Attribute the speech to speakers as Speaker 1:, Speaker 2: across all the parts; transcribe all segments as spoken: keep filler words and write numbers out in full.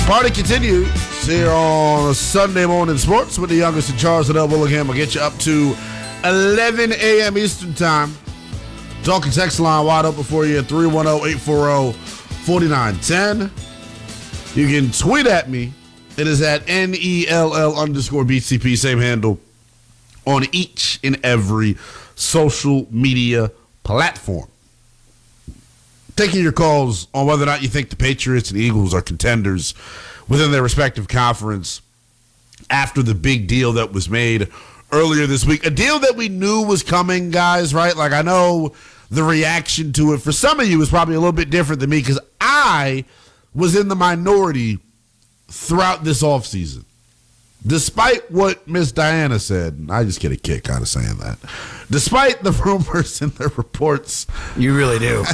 Speaker 1: Party continues here on Sunday Morning Sports with the youngest in Charles and El Willingham. Will get you up to eleven a.m. Eastern Time. Talking text line wide open for you at three one zero, eight four zero, four nine one zero. You can tweet at me. It is at N E L L underscore B C P, same handle on each and every social media platform. Taking your calls on whether or not you think the Patriots and Eagles are contenders within their respective conference after the big deal that was made earlier this week. A deal that we knew was coming, guys, right? Like, I know the reaction to it for some of you is probably a little bit different than me because I was in the minority throughout this offseason. Despite what Miss Diana said, and I just get a kick out of saying that, despite the rumors and the reports.
Speaker 2: You really do.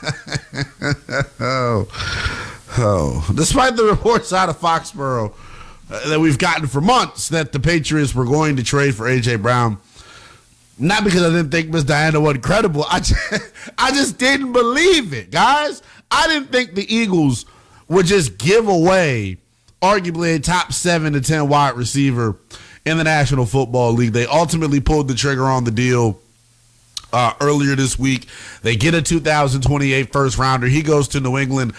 Speaker 1: oh, oh. Despite the reports out of Foxborough uh, that we've gotten for months that the Patriots were going to trade for A J. Brown, not because I didn't think Miss Diana wasn't credible. I just, I just didn't believe it, guys. I didn't think the Eagles would just give away arguably a top seven to ten wide receiver in the National Football League. They ultimately pulled the trigger on the deal uh, earlier this week. They get a two thousand twenty-eight first rounder. He goes to New England.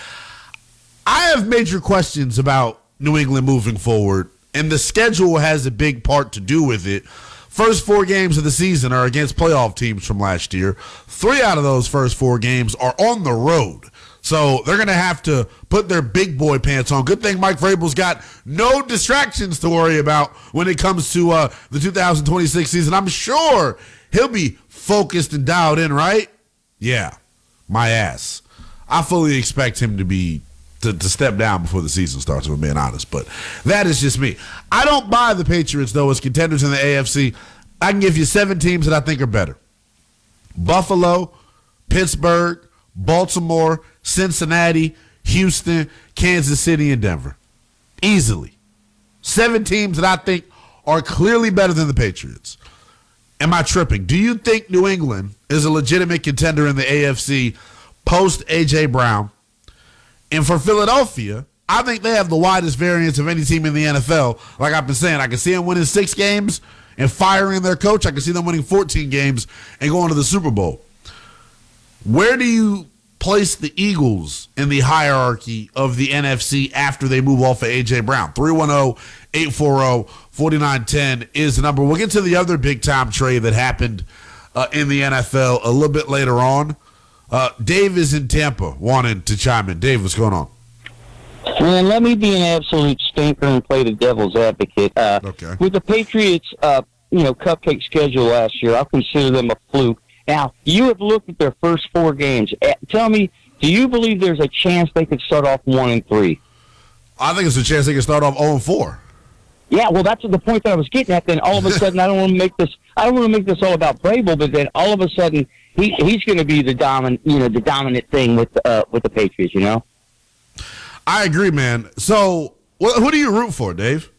Speaker 1: I have major questions about New England moving forward, and the schedule has a big part to do with it. First four games of the season are against playoff teams from last year. Three out of those first four games are on the road. So they're going to have to put their big boy pants on. Good thing Mike Vrabel's got no distractions to worry about when it comes to uh, the two thousand twenty-six season. I'm sure he'll be focused and dialed in, right? Yeah, my ass. I fully expect him to be to, to step down before the season starts, if I'm being honest. But that is just me. I don't buy the Patriots, though, as contenders in the A F C. I can give you seven teams that I think are better. Buffalo, Pittsburgh, Baltimore, Cincinnati, Houston, Kansas City, and Denver. Easily. Seven teams that I think are clearly better than the Patriots. Am I tripping? Do you think New England is a legitimate contender in the A F C post A J. Brown? And for Philadelphia, I think they have the widest variance of any team in the N F L. Like I've been saying, I can see them winning six games and firing their coach. I can see them winning fourteen games and going to the Super Bowl. Where do you place the Eagles in the hierarchy of the N F C after they move off of A J. Brown? three one zero, eight four zero, four nine one zero is the number. We'll get to the other big-time trade that happened uh, in the N F L a little bit later on. Uh, Dave is in Tampa wanting to chime in. Dave, what's going on?
Speaker 3: Man, let me be an absolute stinker and play the devil's advocate. Uh,
Speaker 1: okay.
Speaker 3: With the Patriots, uh, you know, cupcake schedule last year, I'll consider them a fluke. Now, you have looked at their first four games. Tell me, do you believe there's a chance they could start off one and three?
Speaker 1: I think there's a chance they can start off zero and four.
Speaker 3: Yeah, well, that's the point that I was getting at. Then all of a sudden, I don't want to make this. I don't want to make this all about Vrabel, but then all of a sudden, he he's going to be the dominant, you know, the dominant thing with uh, with the Patriots. You know.
Speaker 1: I agree, man. So, wh- who do you root for, Dave?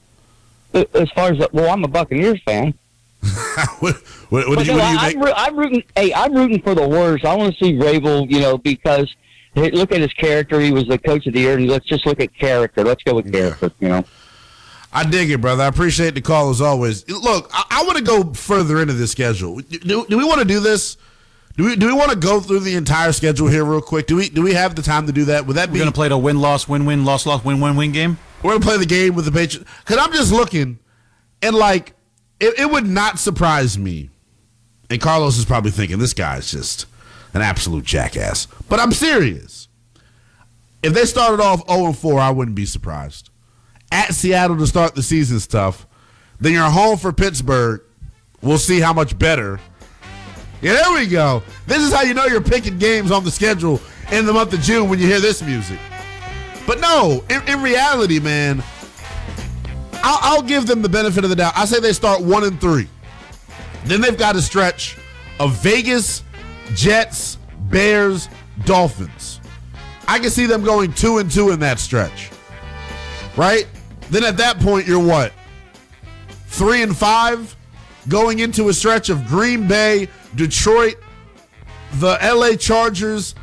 Speaker 3: As far as well, I'm a Buccaneers fan.
Speaker 1: what, what, what, do you, what do you
Speaker 3: I'm,
Speaker 1: make?
Speaker 3: I'm rooting. Hey, I'm rooting for the worst. I want to see Vrabel, you know, because hey, look at his character. He was the coach of the year, and let's just look at character. Let's go with character. Yeah. You know.
Speaker 1: I dig it, brother. I appreciate the call as always. Look, I, I want to go further into the schedule. Do, do we want to do this? Do we do we want to go through the entire schedule here real quick? Do we do we have the time to do that? Would that
Speaker 2: We're
Speaker 1: be?
Speaker 2: We're going to play the win-loss, win-win, loss-loss, win-win-win game?
Speaker 1: We're going to play the game with the Patriots. Because I'm just looking, and like, it, it would not surprise me. And Carlos is probably thinking, this guy's just an absolute jackass. But I'm serious. If they started off oh and four, I wouldn't be surprised. At Seattle to start the season's tough. Then you're home for Pittsburgh. We'll see how much better. Yeah, there we go. This is how you know you're picking games on the schedule in the month of June when you hear this music. But no, in, in reality, man, I'll, I'll give them the benefit of the doubt. I say they start one and three. Then they've got a stretch of Vegas, Jets, Bears, Dolphins. I can see them going two and two in that stretch. Right? Then at that point, you're what? Three and five? Going into a stretch of Green Bay, Detroit, the L A Chargers,